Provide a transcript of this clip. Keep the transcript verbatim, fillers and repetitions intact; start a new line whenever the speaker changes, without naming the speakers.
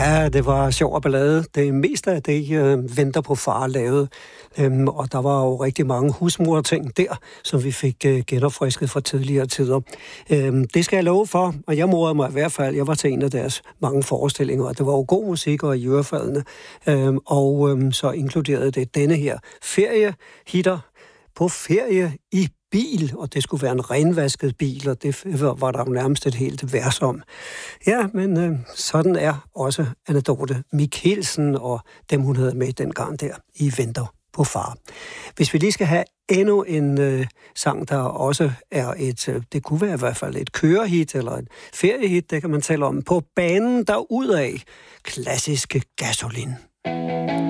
Ja, det var sjov og ballade. Det meste af det øh, Venter på far lavede. Øhm, og der var jo rigtig mange husmorting der, som vi fik øh, genopfrisket fra tidligere tider. Øhm, det skal jeg love for, og jeg morede mig i hvert fald. Jeg var til en af deres mange forestillinger, og det var jo god musik og i ørefaldene. Øhm, og øhm, så inkluderede det denne her feriehitter på ferie i bil, og det skulle være en renvasket bil, og det var der jo nærmest et helt vers om. Ja, men øh, sådan er også Anne-Dorthe Michelsen og dem, hun havde med dengang der i Venter på far. Hvis vi lige skal have endnu en øh, sang, der også er et, øh, det kunne være i hvert fald et kørehit eller et feriehit, det kan man tale om, på banen derudaf, klassiske Gasolin'.